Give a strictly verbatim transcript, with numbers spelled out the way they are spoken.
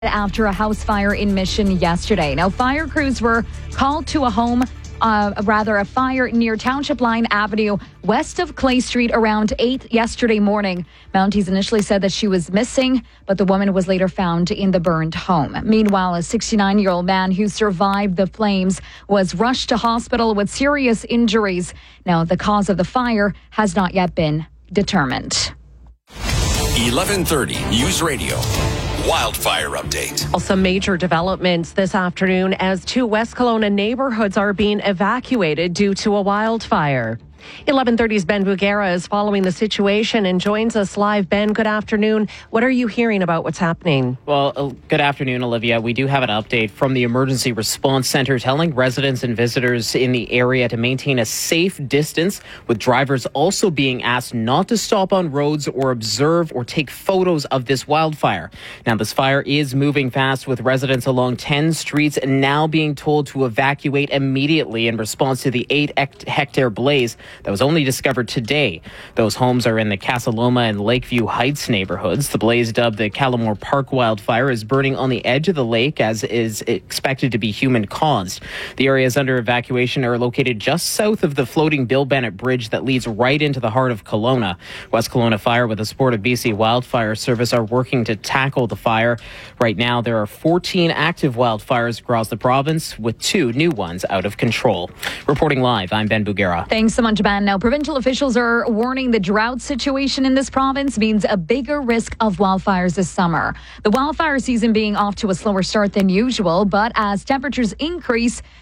After a house fire in Mission yesterday. Now, fire crews were called to a home, uh, rather a fire near Township Line Avenue, west of Clay Street, around eight yesterday morning. Mounties initially said that she was missing, but the woman was later found in the burned home. Meanwhile, a sixty-nine-year-old man who survived the flames was rushed to hospital with serious injuries. Now, the cause of the fire has not yet been determined. eleven thirty News Radio. Wildfire update. Some major developments this afternoon as two West Kelowna neighborhoods are being evacuated due to a wildfire. eleven thirty's Ben Bugera is following the situation and joins us live. Ben, good afternoon. What are you hearing about what's happening? Well, uh, good afternoon, Olivia. We do have an update from the Emergency Response Center telling residents and visitors in the area to maintain a safe distance, with drivers also being asked not to stop on roads or observe or take photos of this wildfire. Now, this fire is moving fast, with residents along ten streets now being told to evacuate immediately in response to the eight hectare blaze that was only discovered today. Those homes are in the Casa Loma and Lakeview Heights neighborhoods. The blaze, dubbed the Callamore Park wildfire, is burning on the edge of the lake, as is expected to be human-caused. The areas under evacuation are located just south of the floating Bill Bennett Bridge that leads right into the heart of Kelowna. West Kelowna Fire, with the support of B C Wildfire Service, are working to tackle the fire. Right now, there are fourteen active wildfires across the province, with two new ones out of control. Reporting live, I'm Ben Bugera. Thanks so much, Ben. Now, provincial officials are warning the drought situation in this province means a bigger risk of wildfires this summer. The wildfire season being off to a slower start than usual, but as temperatures increase,